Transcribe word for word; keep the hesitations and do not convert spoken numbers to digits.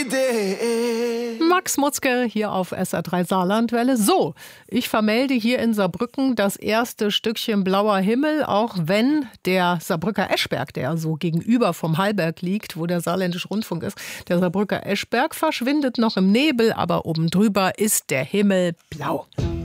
Max Mutzke hier auf S R drei Saarlandwelle. So, ich vermelde hier in Saarbrücken das erste Stückchen blauer Himmel, auch wenn der Saarbrücker Eschberg, der so gegenüber vom Hallberg liegt, wo der Saarländische Rundfunk ist, der Saarbrücker Eschberg verschwindet noch im Nebel, aber oben drüber ist der Himmel blau.